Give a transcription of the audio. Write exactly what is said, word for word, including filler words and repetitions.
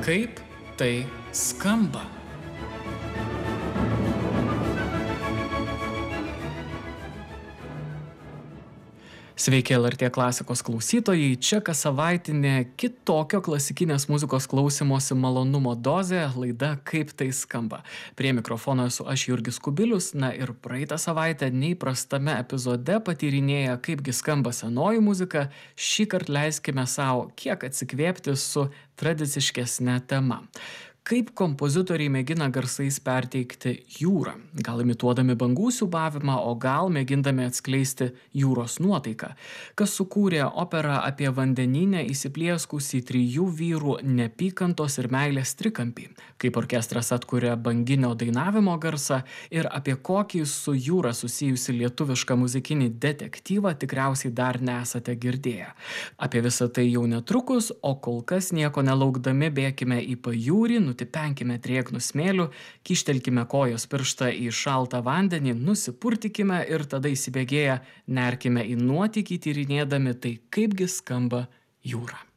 Kaip tai skamba? Sveiki L R T klasikos klausytojai, čia kas savaitinė kitokio klasikinės muzikos klausymosi malonumo dozė, laida Kaip tai skamba. Prie mikrofono esu aš Jurgis Kubilius, na ir praeitą savaitę neįprastame epizode patyrinėję, kaipgi skamba senoji muzika, šįkart leiskime savo kiek atsikvėpti su tradiciškesne tema. Kaip kompozitoriai mėgina garsais perteikti jūrą, gal imituodami bangų siūbavimą, o gal mėgindami atskleisti jūros nuotaiką. Kas sukūrė operą apie vandeninę įsiplieskusį trijų vyrų nepykantos ir meilės trikampį, kaip orkestras atkuria banginio dainavimo garsą ir apie kokį su jūra susijusi lietuvišką muzikinį detektyvą tikriausiai dar nesate girdėję. Apie visą tai jau netrukus, o kol kas nieko nelaukdami bėkime į pajūrį, nutipenkime drėgnų smėlių, kištelkime kojos pirštą į šaltą vandenį, nusipurtykime ir tada įsibėgėję nerkime į nuotykį tyrinėdami tai, kaipgi skamba jūra.